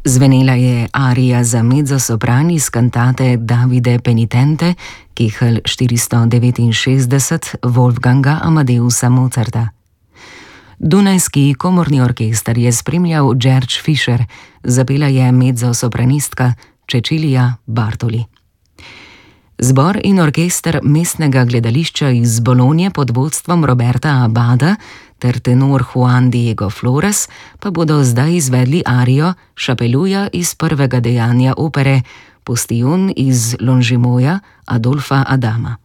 Zvenela je arija za mezzosopran iz kantate Davide Penitente, Kehl 469 Wolfganga Amadeusa Mozarta. Dunajski komorni orkester je spremljal George Fischer, zapela je mezzosopranistka Cecilia Bartoli. Zbor in orkester Mestnega gledališča iz Bologne pod vodstvom Roberta Abada ter tenor Juan Diego Flores pa bodo zdaj izvedli arijo Šapeluja iz prvega dejanja opere Postillon iz Longjumeaja Adolfa Adama.